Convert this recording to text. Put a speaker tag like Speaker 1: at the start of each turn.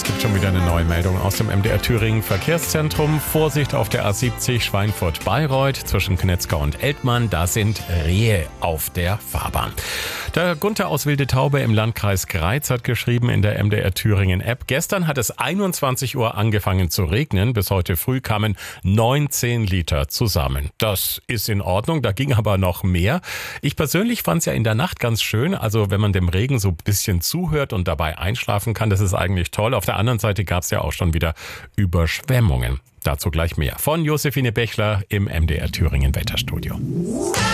Speaker 1: Es gibt schon wieder eine neue Meldung aus dem MDR Thüringen Verkehrszentrum. Vorsicht auf der A70 Schweinfurt-Bayreuth zwischen Knetzgau und Eltmann. Da sind Rehe auf der Fahrbahn. Der Gunther aus Wilde Taube im Landkreis Greiz hat geschrieben in der MDR Thüringen App: Gestern hat es 21 Uhr angefangen zu regnen. Bis heute früh kamen 19 Liter zusammen. Das ist in Ordnung, da ging aber noch mehr. Ich persönlich fand es ja in der Nacht ganz schön. Also wenn man dem Regen so ein bisschen zuhört und dabei einschlafen kann, das ist eigentlich toll. Auf der anderen Seite gab es ja auch schon wieder Überschwemmungen. Dazu gleich mehr von Josephine Bechler im MDR Thüringen Wetterstudio.